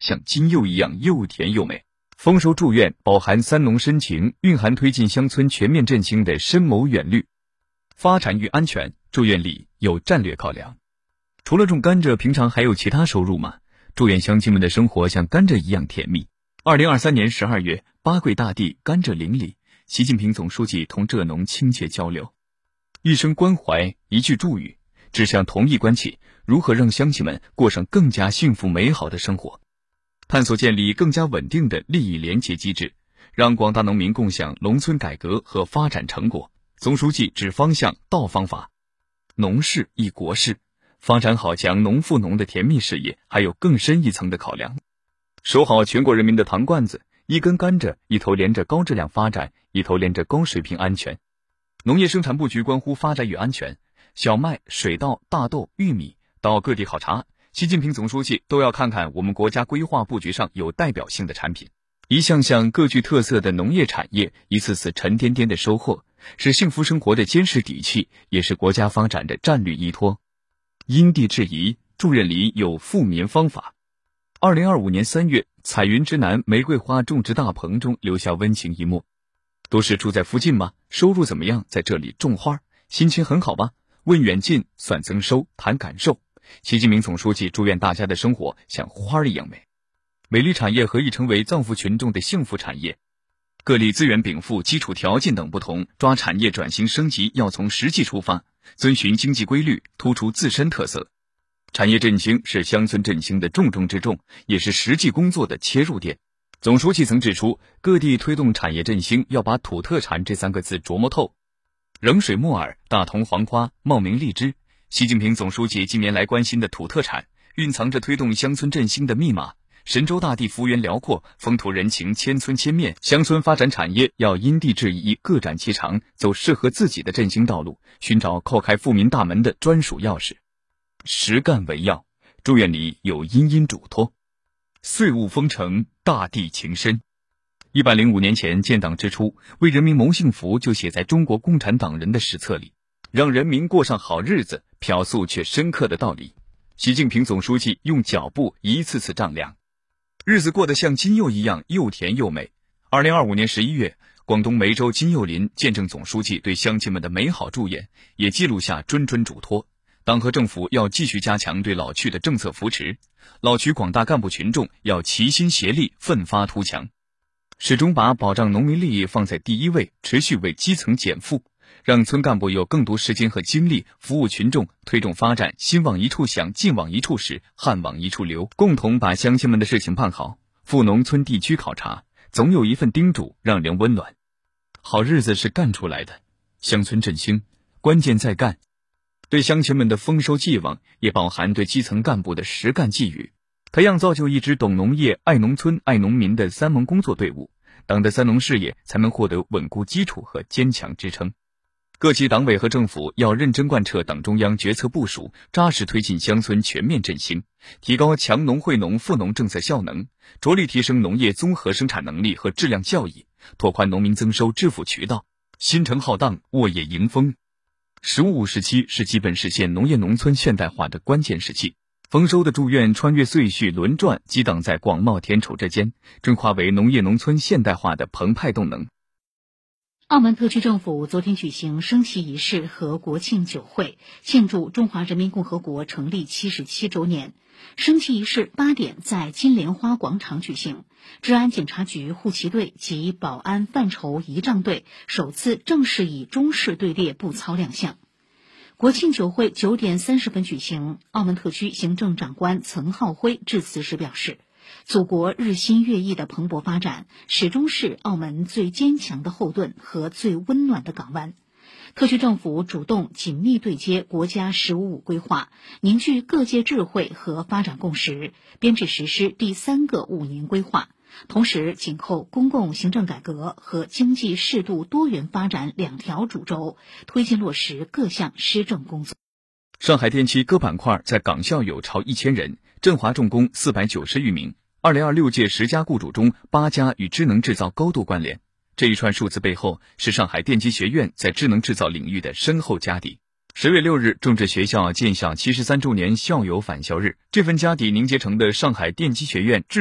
像金柚一样又甜又美。丰收祝愿饱含三农深情，蕴含推进乡村全面振兴的深谋远虑。发展与安全，祝愿里有战略考量。除了种甘蔗，平常还有其他收入吗？祝愿乡亲们的生活像甘蔗一样甜蜜。2023年12月，八桂大地，甘蔗林里，习近平总书记同蔗农亲切交流，一声关怀，一句祝语，指向同一关切，如何让乡亲们过上更加幸福美好的生活，探索建立更加稳定的利益连结机制，让广大农民共享农村改革和发展成果。总书记指方向道方法，农事一国事，发展好强农富农的甜蜜事业还有更深一层的考量。守好全国人民的糖罐子，一根甘蔗，一头连着高质量发展，一头连着高水平安全。农业生产布局关乎发展与安全，小麦、水稻、大豆、玉米到各地考察，习近平总书记都要看看我们国家规划布局上有代表性的产品，一项项各具特色的农业产业，一次次沉甸甸的收获，是幸福生活的坚实底气，也是国家发展的战略依托。因地制宜，祝愿里有富民方法。2025年3月，彩云之南玫瑰花种植大棚中留下温情一幕。都是住在附近吗？收入怎么样？在这里种花，心情很好吧？问远近，算增收，谈感受。习近平总书记祝愿大家的生活像花一样美。美丽产业何以成为造福群众的幸福产业？各地资源禀赋、基础条件等不同，抓产业转型升级要从实际出发，遵循经济规律，突出自身特色。产业振兴是乡村振兴的重中之重，也是实际工作的切入点。总书记曾指出，各地推动产业振兴要把土特产这3个字琢磨透。冷水木耳、大同黄花、茂名荔枝，习近平总书记近年来关心的土特产，蕴藏着推动乡村振兴的密码。神州大地幅员辽阔，风土人情千村千面，乡村发展产业要因地制宜，各展其长，走适合自己的振兴道路，寻找叩开富民大门的专属钥匙。实干为要，祝愿里有殷殷嘱托。岁物丰成，大地情深。105年前建党之初，为人民谋幸福就写在中国共产党人的史册里，让人民过上好日子，朴素却深刻的道理，习近平总书记用脚步一次次丈量，日子过得像金柚一样又甜又美。2025年11月，广东梅州金柚林见证总书记对乡亲们的美好祝愿，也记录下谆谆嘱托。党和政府要继续加强对老区的政策扶持，老区广大干部群众要齐心协力，奋发图强，始终把保障农民利益放在第一位，持续为基层减负，让村干部有更多时间和精力服务群众，推动发展心往一处想，劲往一处使，汗往一处流，共同把乡亲们的事情办好。赴农村地区考察，总有一份叮嘱让人温暖。好日子是干出来的，乡村振兴关键在干。对乡亲们的丰收寄望，也饱含对基层干部的实干寄语，培养造就一支懂农业、爱农村、爱农民的三农工作队伍，党的三农事业才能获得稳固基础和坚强支撑。各级党委和政府要认真贯彻党中央决策部署，扎实推进乡村全面振兴，提高强农惠农富农政策效能，着力提升农业综合生产能力和质量效益，拓宽农民增收致富渠道，新城浩荡，沃野迎风。15时期是基本实现农业农村现代化的关键时期，丰收的祝愿穿越岁序轮转，激荡在广袤田畴之间，转化为农业农村现代化的澎湃动能。 澳门特区政府昨天举行升旗仪式和国庆酒会，庆祝中华人民共和国成立77周年。升旗仪式8点在金莲花广场举行，治安警察局护旗队及保安范畴仪仗队首次正式以中式队列步操亮相。国庆酒会9点30分举行，澳门特区行政长官岑浩辉致辞时表示，祖国日新月异的蓬勃发展始终是澳门最坚强的后盾和最温暖的港湾。特区政府主动紧密对接国家“十五五”规划，凝聚各界智慧和发展共识，编制实施第3个5年规划，同时紧扣公共行政改革和经济适度多元发展2条主轴，推进落实各项施政工作。 上海电气各板块在岗校友超1000人，振华重工490余名。2026届10家雇主中8家与智能制造高度关联。这一串数字背后是上海电机学院在智能制造领域的深厚家底。10月6日正值学校建校73周年校友返校日，这份家底凝结成的上海电机学院